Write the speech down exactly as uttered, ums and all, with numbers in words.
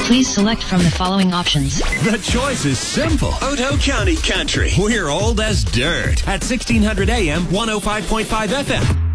Please select from the following options. The choice is simple. Otoe County Country. We're old as dirt at sixteen hundred A M, one oh five point five F M.